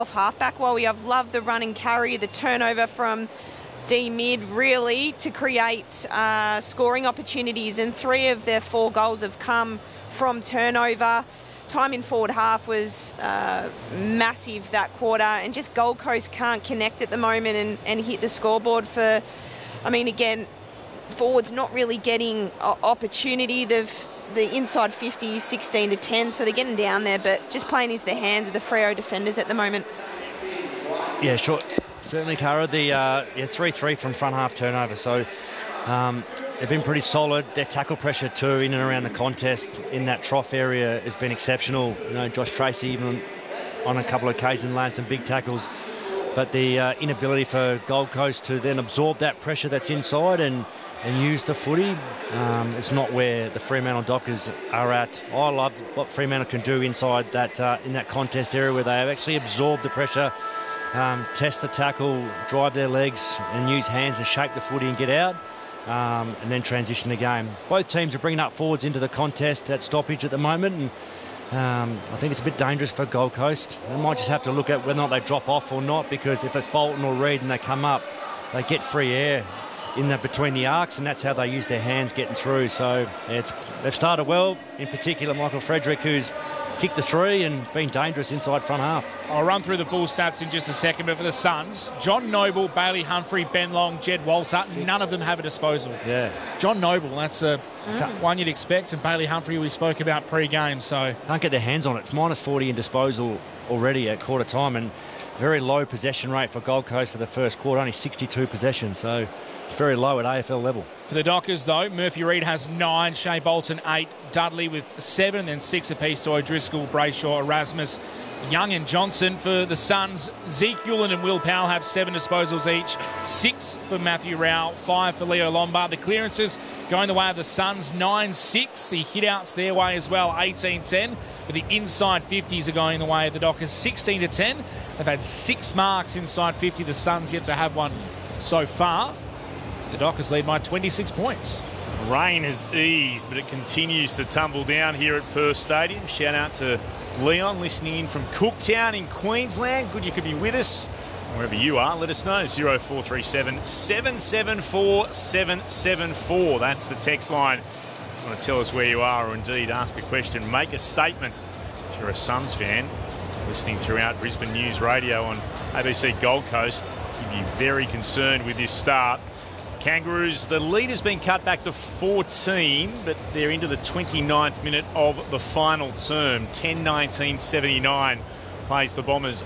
off halfback. While we have loved the run and carry, the turnover from D-mid really to create scoring opportunities, and 3 of their 4 goals have come from turnover. Time in forward half was massive that quarter, and just Gold Coast can't connect at the moment and hit the scoreboard for, I mean, again, forwards not really getting opportunity. The inside 50 is 16-10, so they're getting down there, but just playing into the hands of the Freo defenders at the moment. Yeah, sure. Certainly, Cara. The 3-3 from front half turnover. So they've been pretty solid. Their tackle pressure too in and around the contest in that trough area has been exceptional. You know, Josh Tracy even on a couple of occasions landed some big tackles. But the inability for Gold Coast to then absorb that pressure that's inside and use the footy, it's not where the Fremantle Dockers are at. I love what Fremantle can do inside that in that contest area where they have actually absorbed the pressure, test the tackle, drive their legs and use hands and shape the footy and get out, and then transition the game. Both teams are bringing up forwards into the contest at stoppage at the moment, and I think it's a bit dangerous for Gold Coast. They might just have to look at whether or not they drop off or not, because if it's Bolton or Reid and they come up, they get free air in between the arcs, and that's how they use their hands getting through. So they've started well, in particular Michael Frederick, who's kicked the 3 and been dangerous inside front half. I'll run through the full stats in just a second, but for the Suns, John Noble, Bailey Humphrey, Ben Long, Jed Walter, none of them have a disposal. Yeah. John Noble, that's one you'd expect, and Bailey Humphrey we spoke about pre-game, so... Can't get their hands on it. It's -40 in disposal already at quarter time, and very low possession rate for Gold Coast for the first quarter, only 62 possessions, so it's very low at AFL level. For the Dockers, though, Murphy Reid has 9, Shea Bolton 8, Dudley with 7, then 6 apiece to O'Driscoll, Brayshaw, Erasmus, Young and Johnson. For the Suns, Zeke Hewlin and Will Powell have 7 disposals each, 6 for Matthew Rowell, 5 for Leo Lombard. The clearances going the way of the Suns, 9-6. The hit-outs their way as well, 18-10. But the inside 50s are going the way of the Dockers, 16-10. They've had 6 marks inside 50. The Suns yet to have one so far. The Dockers lead by 26 points. Rain has eased, but it continues to tumble down here at Perth Stadium. Shout out to Leon listening in from Cooktown in Queensland. Good you could be with us. Wherever you are, let us know. 0437 774 774. That's the text line. If you want to tell us where you are, or indeed ask a question, make a statement. If you're a Suns fan, listening throughout Brisbane News Radio on ABC Gold Coast, you'd be very concerned with this start. Kangaroos, the lead has been cut back to 14, but they're into the 29th minute of the final term. 10-19-79 plays the Bombers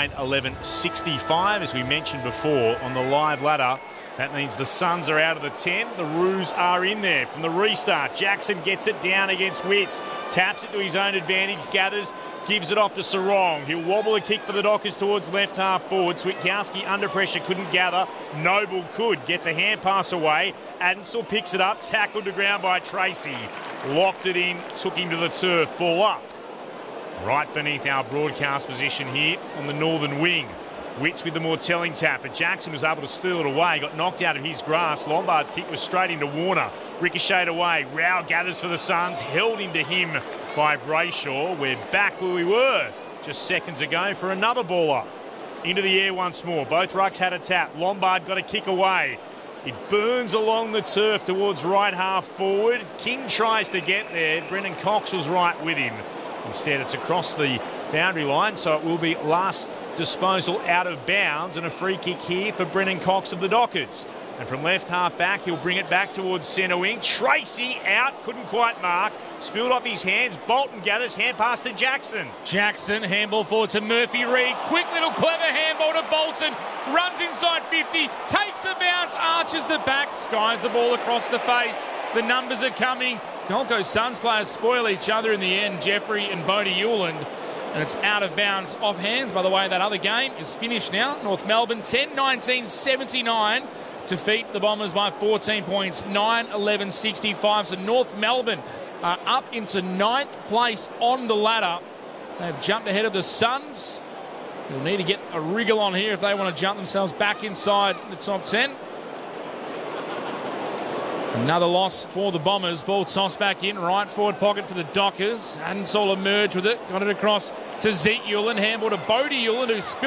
9-11-65. As we mentioned before on the live ladder, that means the Suns are out of the 10. The Roos are in there from the restart. Jackson gets it down against Witts, taps it to his own advantage, gathers, gives it off to Sarong. He'll wobble a kick for the Dockers towards left half forward. Switkowski under pressure couldn't gather. Noble could. Gets a hand pass away. Adensel picks it up. Tackled to ground by Tracy. Locked it in. Took him to the turf. Ball up. Right beneath our broadcast position here on the northern wing. Witts with the more telling tap, but Jackson was able to steal it away. Got knocked out of his grasp. Lombard's kick was straight into Warner. Ricocheted away. Rao gathers for the Suns. Held into him by Brayshaw. We're back where we were just seconds ago for another ball up. Into the air once more. Both rucks had a tap. Lombard got a kick away. It burns along the turf towards right half forward. King tries to get there. Brendan Cox was right with him. Instead, it's across the boundary line, so it will be last disposal out of bounds, and a free kick here for Brendan Cox of the Dockers. And from left half back, he'll bring it back towards centre wing. Tracy out, couldn't quite mark. Spilled off his hands. Bolton gathers, hand pass to Jackson. Jackson, handball forward to Murphy Reid. Quick little clever handball to Bolton. Runs inside 50, takes the bounce, arches the back, skies the ball across the face. The numbers are coming. Gold Coast Suns players spoil each other in the end, Jeffrey and Bodie Hewland. And it's out of bounds off hands. By the way, that other game is finished now. North Melbourne 10-19-79 defeat the Bombers by 14 points, 9-11-65. So North Melbourne are up into 9th place on the ladder. They've jumped ahead of the Suns. They'll need to get a wriggle on here if they want to jump themselves back inside the top 10. Another loss for the Bombers. Ball tossed back in, right forward pocket for the Dockers. Hansall emerged with it, got it across to Zeke Ulan, handball to Bodie Ulan, who spilled